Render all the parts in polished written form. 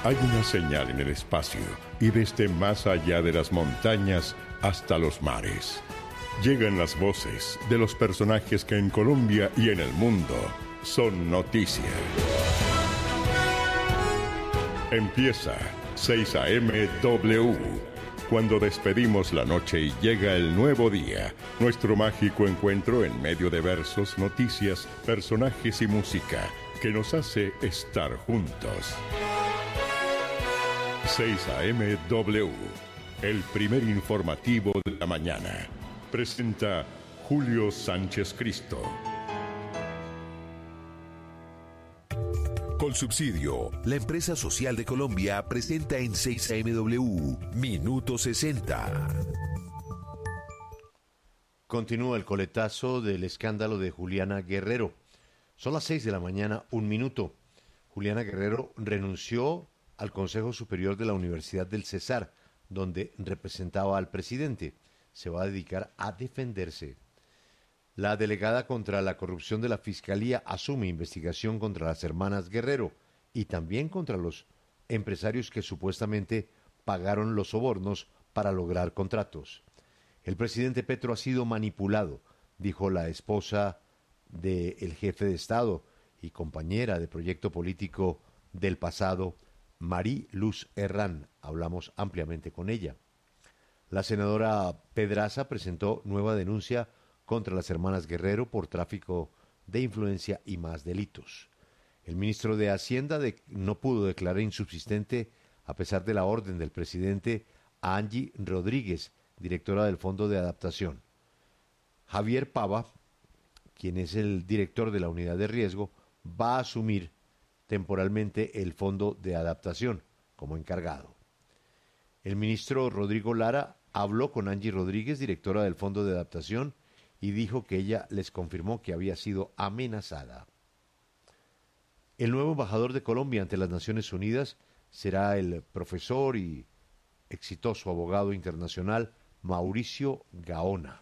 Hay una señal en el espacio y desde más allá de las montañas hasta los mares. Llegan las voces de los personajes que en Colombia y en el mundo son noticia. Empieza 6 a.m. W. Cuando despedimos la noche y llega el nuevo día, nuestro mágico encuentro en medio de versos, noticias, personajes y música que nos hace estar juntos. 6 a.m. W, el primer informativo de la mañana. Presenta Julio Sánchez Cristo. Colsubsidio, la empresa social de Colombia, presenta en 6 AMW, Minuto 60. Continúa el coletazo del escándalo de Juliana Guerrero. Son las 6 de la mañana, 1 minuto. Juliana Guerrero renunció al Consejo Superior de la Universidad del Cesar, donde representaba al presidente. Se va a dedicar a defenderse. La delegada contra la corrupción de la Fiscalía asume investigación contra las hermanas Guerrero y también contra los empresarios que supuestamente pagaron los sobornos para lograr contratos. El presidente Petro ha sido manipulado, dijo la esposa del jefe de Estado y compañera de proyecto político del pasado, Marí Luz Herrán. Hablamos ampliamente con ella. La senadora Pedraza presentó nueva denuncia contra las hermanas Guerrero por tráfico de influencia y más delitos. El ministro de Hacienda no pudo declarar insubsistente, a pesar de la orden del presidente, a Angie Rodríguez, directora del Fondo de Adaptación. Javier Pava, quien es el director de la unidad de riesgo, va a asumir temporalmente el Fondo de Adaptación como encargado. El ministro Rodrigo Lara habló con Angie Rodríguez, directora del Fondo de Adaptación, y dijo que ella les confirmó que había sido amenazada. El nuevo embajador de Colombia ante las Naciones Unidas será el profesor y exitoso abogado internacional Mauricio Gaona.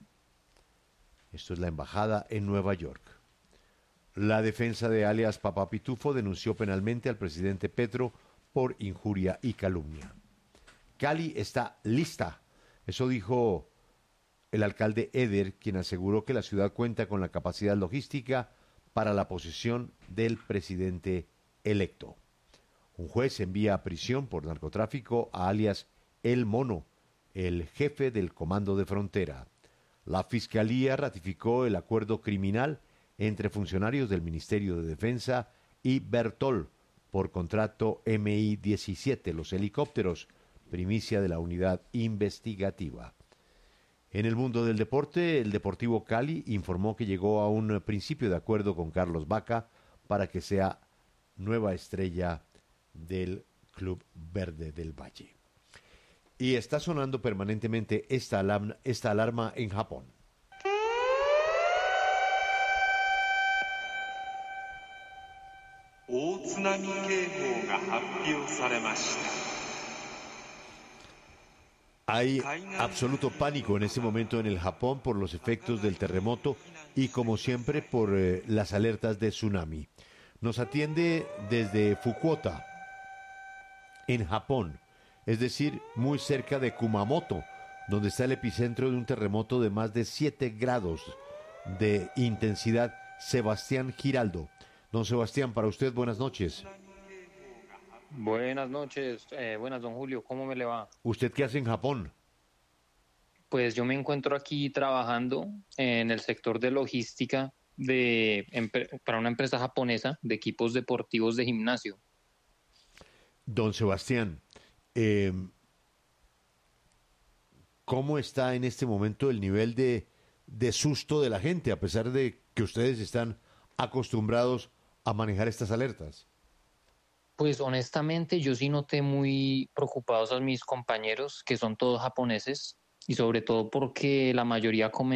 Esto es la embajada en Nueva York. La defensa de alias Papá Pitufo denunció penalmente al presidente Petro por injuria y calumnia. Cali está lista. Eso dijo el alcalde Eder, quien aseguró que la ciudad cuenta con la capacidad logística para la posesión del presidente electo. Un juez envía a prisión por narcotráfico a alias El Mono, el jefe del Comando de Frontera. La Fiscalía ratificó el acuerdo criminal entre funcionarios del Ministerio de Defensa y Bertol por contrato MI-17, los helicópteros, primicia de la unidad investigativa. En el mundo del deporte, el Deportivo Cali informó que llegó a un principio de acuerdo con Carlos Vaca para que sea nueva estrella del Club Verde del Valle. Y está sonando permanentemente esta alarma en Japón. Hay absoluto pánico en este momento en el Japón por los efectos del terremoto y, como siempre, por las alertas de tsunami. Nos atiende desde Fukuoka, en Japón, es decir, muy cerca de Kumamoto, donde está el epicentro de un terremoto de más de 7 grados de intensidad, Sebastián Giraldo. Don Sebastián, para usted, buenas noches. Buenas noches, buenas don Julio, ¿cómo me le va? ¿Usted qué hace en Japón? Pues yo me encuentro aquí trabajando en el sector de logística para una empresa japonesa de equipos deportivos de gimnasio. Don Sebastián, ¿cómo está en este momento el nivel de susto de la gente, a pesar de que ustedes están acostumbrados a manejar estas alertas? Pues honestamente yo sí noté muy preocupados a mis compañeros, que son todos japoneses, y sobre todo porque la mayoría